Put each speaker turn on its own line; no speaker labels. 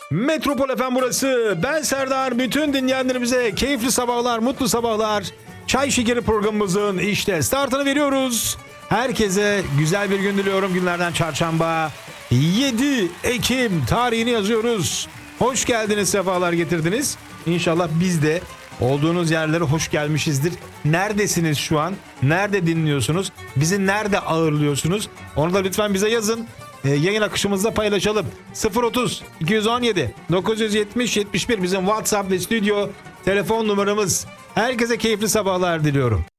Metropol FM burası. Ben Serdar. Bütün dinleyenlerimize keyifli sabahlar, mutlu sabahlar. Çay Şekeri programımızın işte startını veriyoruz. Herkese güzel bir gün diliyorum. Günlerden çarşamba 7 Ekim tarihini yazıyoruz. Hoş geldiniz, sefalar getirdiniz. İnşallah biz de olduğunuz yerlere hoş gelmişizdir. Neredesiniz şu an? Nerede dinliyorsunuz? Bizi nerede ağırlıyorsunuz? Onu da lütfen bize yazın. Yayın akışımızda paylaşalım. 030 217 970 71 bizim WhatsApp ve stüdyo telefon numaramız. Herkese keyifli sabahlar diliyorum.